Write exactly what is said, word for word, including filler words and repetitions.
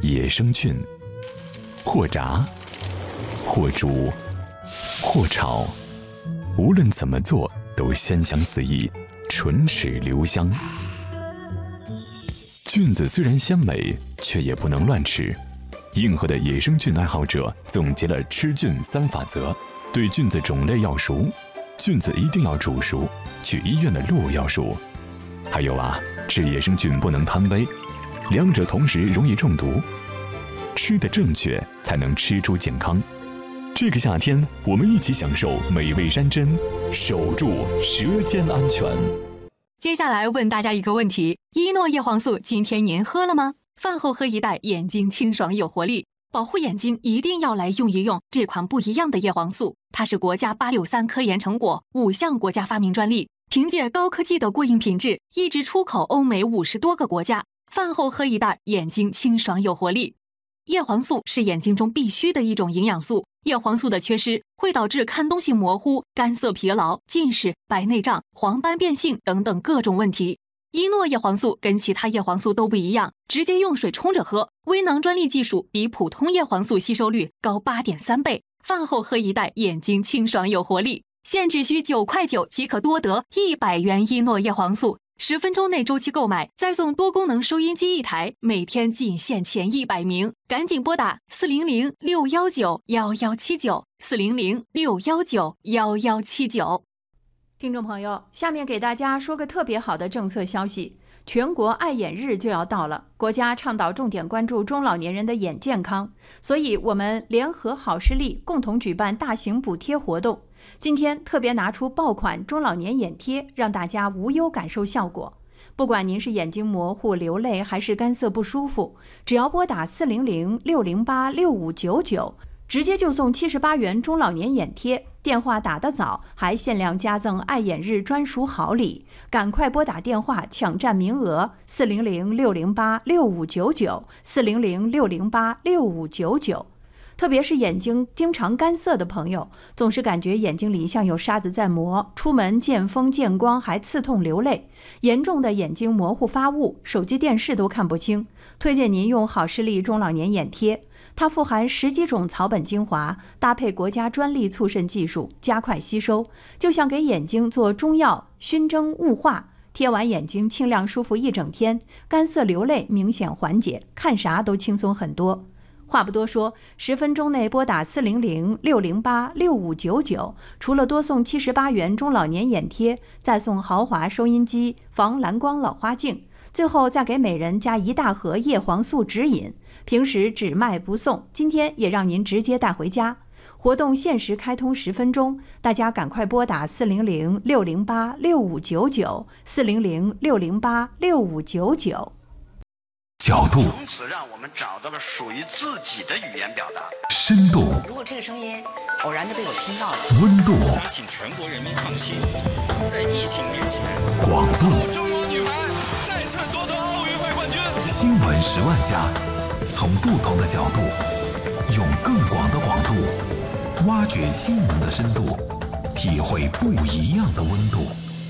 野生菌，或炸，或煮，或炒，无论怎么做都鲜香四溢，唇齿留香。菌子虽然鲜美，却也不能乱吃。硬核的野生菌爱好者总结了吃菌三法则：对菌子种类要熟，菌子一定要煮熟，去医院的路要熟。还有啊，吃野生菌不能贪杯，两者同时容易中毒。吃得正确，才能吃出健康。这个夏天，我们一起享受美味山珍，守住舌尖安全。 接下来问大家一个问题：一诺叶黄素今天您喝了吗？饭后喝一袋，眼睛清爽有活力。保护眼睛一定要来用一用这款不一样的叶黄素，它是国家八六三科研成果，五项国家发明专利，凭借高科技的过硬品质，一直出口欧美五十多个国家。饭后喝一袋，眼睛清爽有活力。叶黄素是眼睛中必须的一种营养素，叶黄素的缺失会导致看东西模糊、干涩疲劳、近视、白内障、黄斑变性等等各种问题。一诺叶黄素跟其他叶黄素都不一样，直接用水冲着喝，微囊专利技术比普通叶黄素吸收率高 八点三 倍。饭后喝一袋，眼睛清爽有活力。现只需九块九即可多得一百元一诺叶黄素，十分钟内周期购买，再送多功能收音机一台，每天仅限前一百名，赶紧拨打四零零六一九一一七九 四零零六一九一一七九。 听众朋友，下面给大家说个特别好的政策消息，全国爱眼日就要到了，国家倡导重点关注中老年人的眼健康，所以我们联合好视力共同举办大型补贴活动。今天特别拿出爆款中老年眼贴，让大家无忧感受效果。不管您是眼睛模糊、流泪还是干涩不舒服，只要拨打四零零六零八六五九九，直接就送七十八元中老年眼贴。电话打得早，还限量加赠爱眼日专属好礼，赶快拨打电话抢占名额，四零零六零八六五九九 四零零六零八六五九九。特别是眼睛经常干涩的朋友，总是感觉眼睛里像有沙子在磨，出门见风见光还刺痛流泪，严重的眼睛模糊发雾，手机电视都看不清，推荐您用好视力中老年眼贴。它富含十几种草本精华，搭配国家专利促渗技术，加快吸收，就像给眼睛做中药熏蒸雾化，贴完眼睛清亮舒服一整天，干涩流泪明显缓解，看啥都轻松很多。话不多说，十分钟内拨打四零零六零八六五九九，除了多送七十八元中老年眼贴，再送豪华收音机、防蓝光老花镜，最后再给每人加一大盒叶黄素指引。平时只卖不送，今天也让您直接带回家。活动限时开通十分钟，大家赶快拨打四零零六零八六五九九 四零零六零八六五九九。 角度， 从此让我们找到了属于自己的语言表达。 深度， 如果这个声音偶然的被我听到了， 温度， 我想请全国人民放心，在疫情面前， 广度， 中国女排再次夺得奥运会冠军。 新闻十万家，从不同的角度，用更广的广度，挖掘新闻的深度，体会不一样的温度。